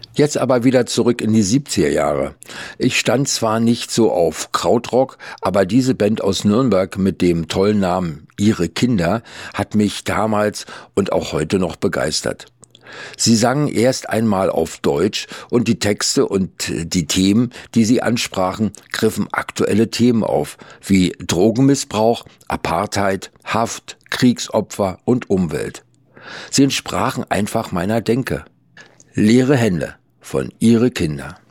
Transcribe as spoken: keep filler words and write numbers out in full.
Jetzt aber wieder zurück in die siebziger Jahre. Ich stand zwar nicht so auf Krautrock, aber diese Band aus Nürnberg mit dem tollen Namen Ihre Kinder hat mich damals und auch heute noch begeistert. Sie sangen erst einmal auf Deutsch und die Texte und die Themen, die sie ansprachen, griffen aktuelle Themen auf, wie Drogenmissbrauch, Apartheid, Haft, Kriegsopfer und Umwelt. Sie entsprachen einfach meiner Denke. Leere Hände von Ihre Kinder.